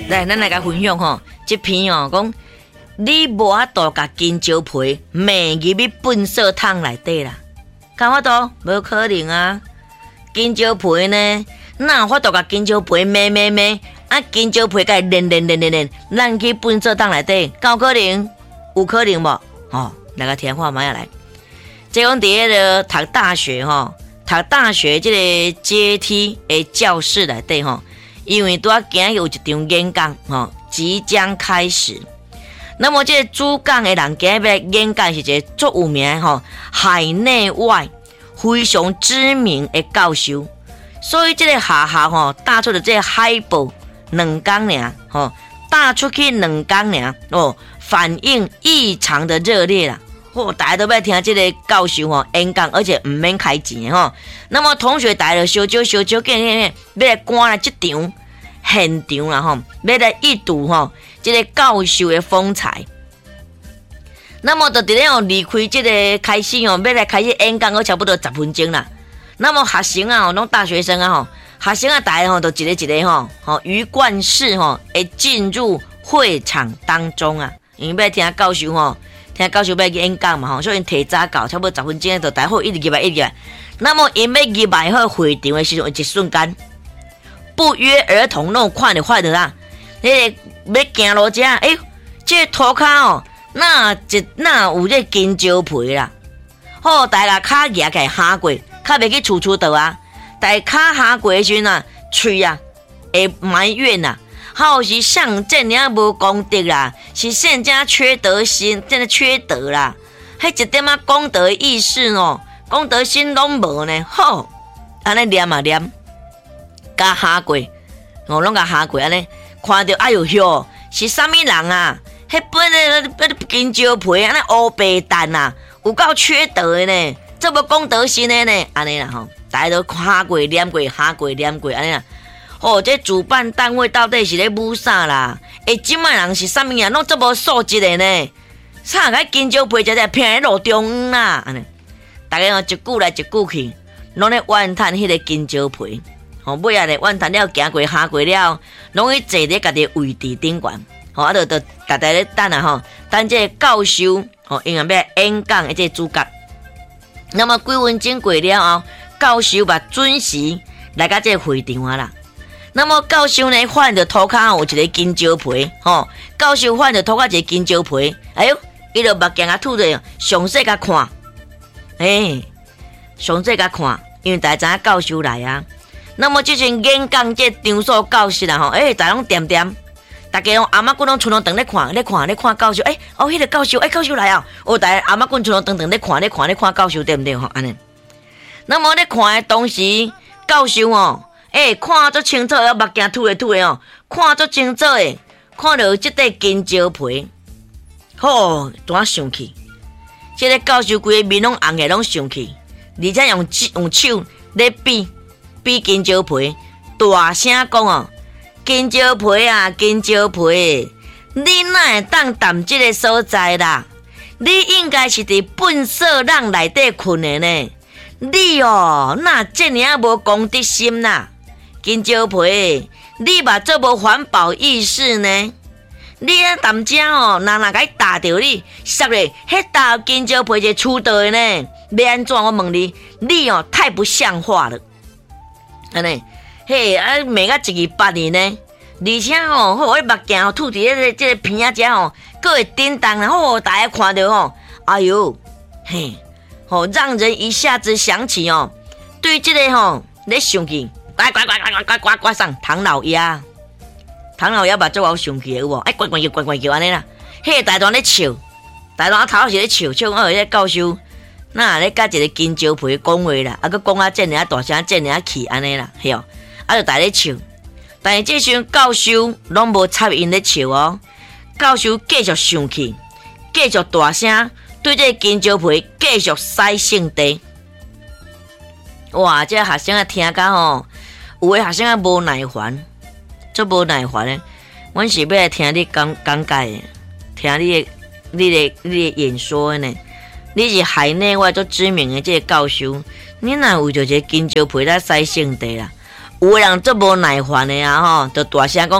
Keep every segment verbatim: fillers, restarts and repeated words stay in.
来，咱来甲分享吼，这篇哦讲，你无法度甲金蕉皮卖入去粪扫桶内底啦，敢法度？无可能啊！金蕉皮呢，哪有法度甲金蕉皮卖卖卖？啊，金蕉皮甲练练练练练，咱去粪扫桶内底，敢有可能？有可能无？哦，来个听话，马上来。这讲伫迄个读大学吼，读大学这个阶梯的教室内底吼。因为拄啊，今日有一场演讲吼，即将开始。那么，这个主讲的人今日要演讲是一个足有名吼，海内外非常知名的教授。所以，这个学校吼，打出的这个海报两天尔吼，打出去两天尔哦，反应异常的热烈啦。哦，大家都要听这个教授吼演讲，而且唔免开钱吼。那么，同学大家就小少小少见见，要来赶来这场。现场啦吼，要来一睹吼，这个教授的风采。那么，就伫咧哦离开这个开始哦，要来开始演讲，我差不多十分钟啦。那么学生啊，拢大学生啊吼，学生啊，大家吼都一个一个吼，吼鱼贯式吼，会进入会场当中啊，因为要听教授吼，听教授要演讲嘛吼，所以提早到，差不多十分钟就大好一直入来一直入来。那么，因要入来好会场的时阵，一瞬间。不约而同，那种看就看到啦。你要行路遮，哎、欸，这涂骹哦，那一那有这金蕉皮啦。好，大家骹举起来下过，较袂去处处倒啊。大家骹下过的时阵啊，喙啊会埋怨呐、啊，好是上阵也无功德啦，是现在缺德心，真的缺德啦。迄一点仔功德意识哦，功德心拢无呢。好，安尼念啊念。甲下过，我拢甲下过安尼，看到哎呦哟，是啥物人啊？迄本的那金蕉皮安尼乌白蛋啊，有够缺德的呢，这无公德心的呢，安尼啦吼，大家都下过念过下过念过安尼啦。哦，这主办单位到底是咧舞啥啦？诶，即卖人是啥物啊？拢这无素质的呢？啥个金蕉皮直直偏喺路中啦？安尼，大家哦一句来一句去，拢咧怨叹迄个金蕉皮。吼，尾仔咧，阮谈了行过下过了，拢去坐咧家己位置顶悬，吼，啊，就就家己咧等啊吼，等这个教授吼，因为要演讲的这个主角。那么几分钟过了后，教授把准时来到这个会场啊啦。那么教授呢，换着涂骹有一个金蕉皮，吼，教授换着涂骹一个金蕉皮，哎呦，伊就目镜啊吐着，详细甲看，哎，详细甲看，因为大家知影教授来啊。那么，这阵演讲这场所教室啦吼，诶、欸，大家拢点点，大家用阿妈棍拢村拢等咧看，咧看咧看教授，诶、欸，哦，迄、那个教授，诶、欸，教授来啊！哦，大家阿妈棍村拢等等咧看咧看咧看教授对毋对吼？安尼。那么咧看的同时，教授哦，诶、欸，看足清楚，要目镜吐诶吐诶哦，看足清楚诶，看到即块金蕉皮，吼，单生气。即、这个教授规个面拢红个，拢生气，而且用用手咧比。比金蕉皮，大声讲哦，金蕉皮啊，金蕉皮，你哪会当踮这个所在啦？你应该是伫粪扫桶内底困的呢。你哦，哪这尔无公德心啦？金蕉皮，你嘛做无环保意识呢？你啊踮遮哦，人若甲伊打着你，杀咧，迄打金蕉皮是出道的呢？要安怎？我问你，你哦太不像话了。安尼，嘿，啊，骂甲一二八二呢，而且吼，吼，迄目镜吼吐伫迄个即个片仔遮吼，佫会叮当，然后大家看到吼，哎呦，嘿，吼，让人一下子想起哦，对即个吼，咧生气，乖乖乖乖乖乖乖乖上唐老鸭，唐老鸭把做我生气有无？哎，乖乖叫乖乖叫安尼啦，嘿，大段咧笑，大段头是咧笑，笑哦，迄个教授。那咧甲一个金蕉皮讲话啦，啊，佮讲啊，这尔大声，这尔气安尼啦，嘿哦，啊，就大咧笑。但是这时教授拢无插因咧笑哦，教授继续生气，继续大声对这个金蕉皮继续使性地。哇，这个学生啊听甲吼，有诶学生啊无耐烦，足无耐烦诶。阮是要来听你讲讲解诶，听你诶、你诶、你诶演说呢。你是海内外足知名的这个教授，你哪为着这个金蕉皮来使性地啦？有个人足无耐烦的啊吼，就大声讲，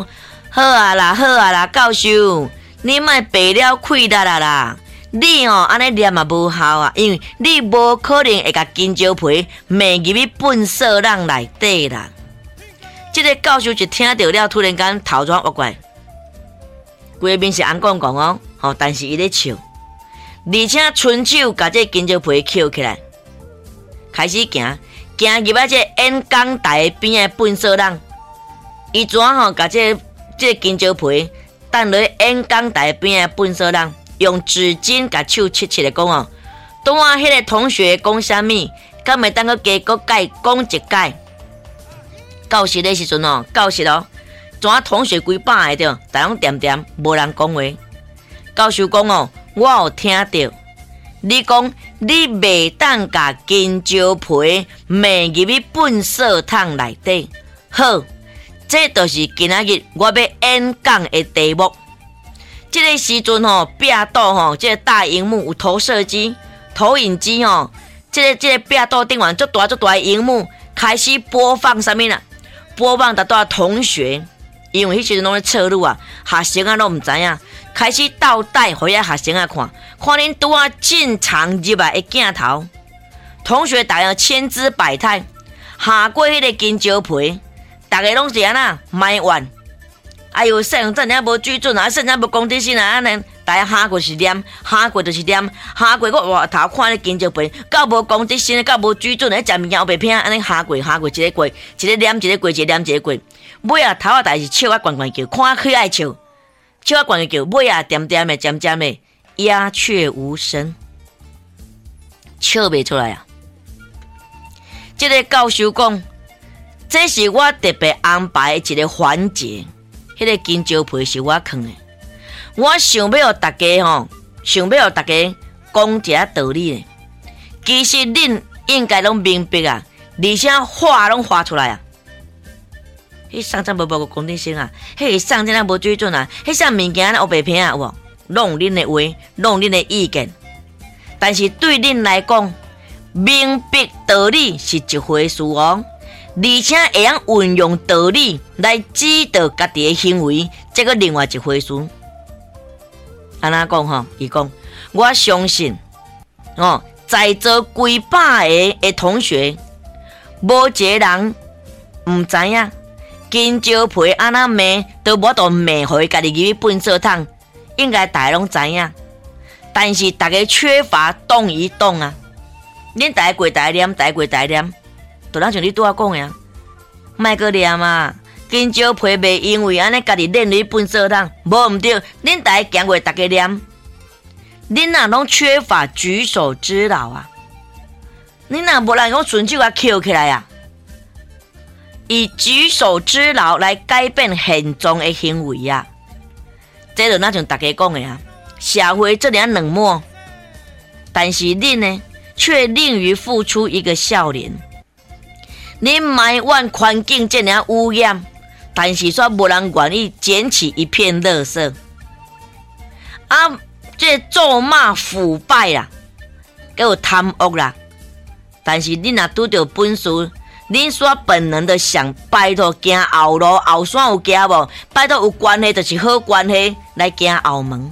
好啊啦，好啊啦，教授，你莫白了气力啦啦！你哦，安尼念也无效啊，因为你无可能会甲金蕉皮卖入去粪扫人内底啦。这个教授一听到了，突然间头转挖过来，规面是安讲讲哦，吼，但是伊咧笑，而且伸手甲这金蕉皮捡起来，开始行，行入啊这演讲台边的粪扫人，伊怎吼甲这这金蕉皮等落演讲台边的粪扫人。用纸巾甲手切切的讲哦，拄啊，迄个同学讲啥物？敢会当个加个解讲一解？教室的时阵哦，教室哦，怎同学规百个着，大拢点点，无人讲话。教授讲哦，我有听到，你讲你袂当甲金蕉皮卖入去粪扫桶内底。好，这就是今仔日我要演讲的题目。这个时阵吼，壁倒吼，这个大荧幕有投射机、投影机吼，这个这个壁倒顶完，足大足大的荧幕开始播放啥物啦？播放达到同学，因为迄时阵拢咧测录啊，学生啊拢毋知影，开始倒带互遐学生啊看，看恁拄啊进场入来的镜头，同学大家千姿百态，下过迄个金蕉皮，大家拢是安那埋怨。哎呦，生真正无水准啊！生真无公德心啊！安尼，大家下过是念，下过就是念，下过我外头看咧金蕉皮，够无公德心，够无水准，咧食物件白偏，安尼下过下过一个过，一个念一个过，一个念一个过。尾啊头啊，大是笑啊，悬悬叫，看可爱笑，笑啊，悬悬叫，尾啊点点的，尖尖的，鸦雀无声，笑袂出来啊！这个教授讲，这是我特别安排的一个环节。迄个金蕉皮是我藏的，我想要互大家吼，想要互大家讲一下道理的。其实恁应该拢明白啊，而且话拢话出来啊。迄上真无无个公德心啊，迄个上真啊无水准啊，迄啥物件咧黑白片啊，有无？拢有恁的话，拢有恁的意见。但是对恁来讲，明白道理是一回事哦。而且会晓运用道理来指导家己的行为，这个另外一回事。安怎讲吼？伊讲，我相信哦，在座几百个的同学，无一个人唔知影金蕉皮安怎卖，都无度卖互伊家己入去粪扫桶，应该大家拢知影。但是大家缺乏动一动啊！恁大家过大念，大家过大念。就咱像你拄仔讲的啊，莫阁念啊！金蕉皮袂因为安尼家己练去粪扫桶，无毋对。恁大家行过，大家念，恁若拢缺乏举手之劳啊！恁若无人讲顺手啊捡起来啊！以举手之劳来改变现状的行为啊！这就咱像大家讲的啊，社会这样冷漠，但是恁呢，却吝于付出一个笑脸。恁埋怨环境这样污染，但是却无人愿意捡起一片垃圾。啊，这咒骂腐败啦，还有贪污啦。但是恁若拄到本事，恁煞本能的想拜托行后路后山有行无？拜托有关系就是好关系来行后门。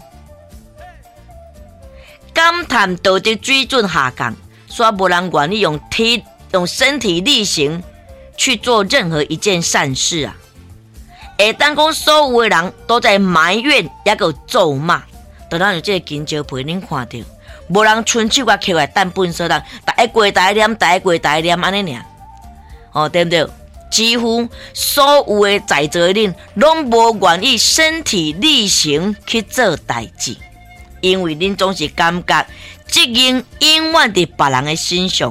感叹道德水准下降，煞无人愿意用体。用身体力行去做任何一件善事啊！会当讲所有的人都在埋怨，也有咒骂，就咱有这个金蕉皮，恁看到，无人伸手甲捡来等粪扫桶，大家过大家念，大家过大家念，安尼尔，哦，对不对？几乎所有的在座的恁，拢无愿意身体力行去做代志，因为恁总是感觉责任永远伫别人的身上。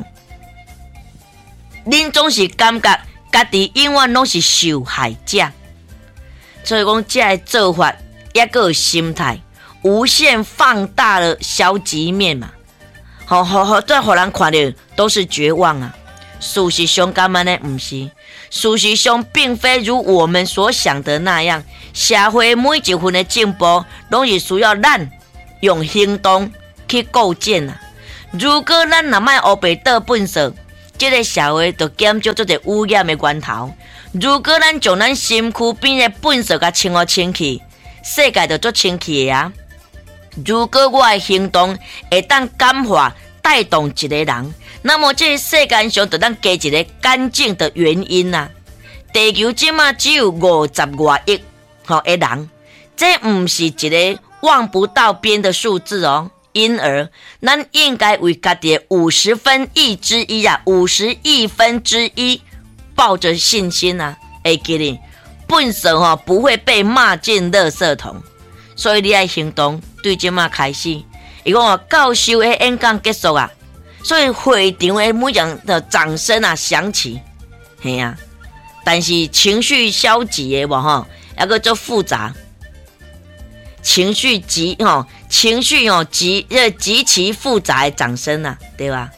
恁总是感觉家己永远拢是受害者，所以讲这个做法也个有心态，无限放大了消极面嘛。好好好，再互人看到都是绝望啊。事实上，根本呢不是，事实上并非如我们所想的那样。社会每一分的进步，拢是需要咱用行动去构建啊。如果咱若卖黑白倒粪扫，这个社会就减少这个污染的源头。 如果咱将咱身躯边的粪扫甲清互清气，世界就足清气的啊。如果我的行动会当感化带动一个人，那么这世界上就当加一个干净的原因啊。地球即马只有五十外亿吼的人，这唔是一个望不到边的数字哦。因而，咱应该为家己五十分亿之一啊，五十亿分之一，抱着信心啊，会记哩，粪扫吼不会被骂进垃圾桶。所以你爱行动，对即马开始。伊讲哦，教授的演讲结束啊，所以会场的每样的掌声啊响起，嘿啊。但是情绪消极的无吼，还个做复杂。情绪极吼，情绪哦极呃极其复杂的掌声啊，对吧？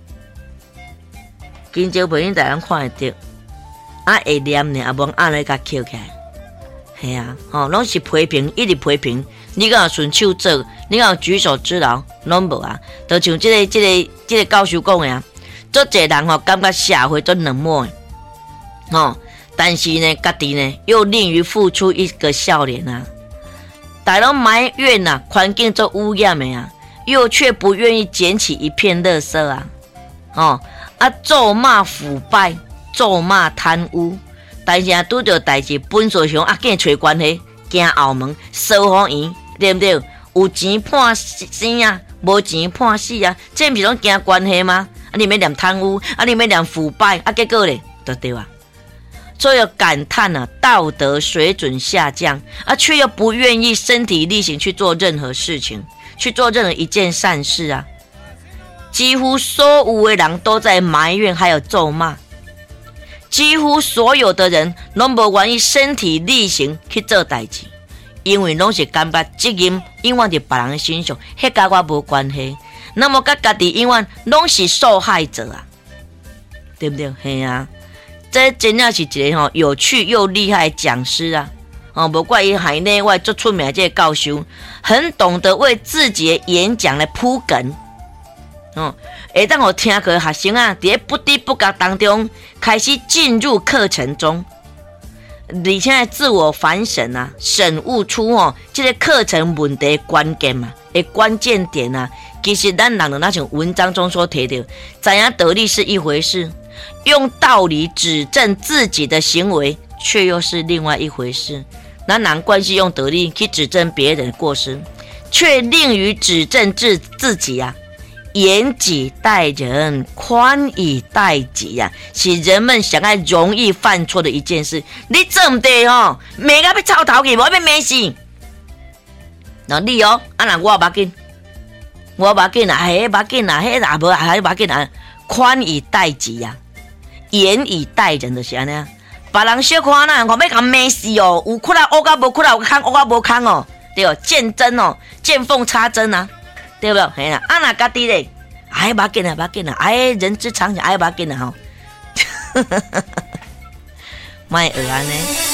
金蕉培因大家看会到，啊会念呢，也无按咧甲捡起来，系啊，吼、哦，拢是批评，一直批评。你敢有顺手做，你敢有举手之劳，拢无啊？就像即、这个、即、这个、即、这个教授讲的啊，足侪人吼、哦、感觉社会足冷漠的，吼、哦，但是呢，家己呢又吝于付出一个笑脸啊。大家埋怨啊，环境做污染的啊，又却不愿意捡起一片垃圾啊，哦啊，咒骂腐败，咒骂贪污，但是啊，拄着代志，本所上啊，见找关系，行后门，烧好圆，对不对？有钱判生啊，无钱判死啊，这不是拢行关系吗？啊，你们念贪污，啊，你们念腐败，啊，结果咧，就对啊。所以要感叹啊，道德水准下降，而、啊、却又不愿意身体力行去做任何事情，去做任何一件善事啊！几乎所有的人都在埋怨，还有咒骂。几乎所有的人拢无愿意身体力行去做代志，因为拢是感觉责任永远在别人的身上，迄甲我无关系。那么甲家己永远拢是受害者啊，对不对？嘿啊！这真正是一个吼有趣又厉害的讲师啊！哦，不怪伊海内外最出名的这个教授，很懂得为自己的演讲来铺梗。哦，会当我听课的学生啊，在不知不觉当中开始进入课程中，而且自我反省啊，审悟出哦，这个课程问题的关键嘛，的关键点啊，其实咱人的那种文章中所提到，知影道理是一回事。用道理指正自己的行为，却又是另外一回事。那难怪是用道理去指正别人的过失，却吝于指正自自己啊！严己待人，宽以待己啊，是人们想要容易犯错的一件事。你做唔对哦，骂到要臭头去，无要骂死。那你哦，啊那我无紧，我无紧啊，迄无紧啊，迄也无还无紧啊，宽以待己啊。严以待人就是安尼啊，别人小看咱，看要甲骂死哦，有窟窿乌甲无窟窿，有空乌甲无空哦，对哦，见真哦，见缝插针啊，对不对？嘿啦，啊那家己咧，哎，无紧啊，无紧啊，哎，人之常情，哎，无紧啊吼，莫学安尼。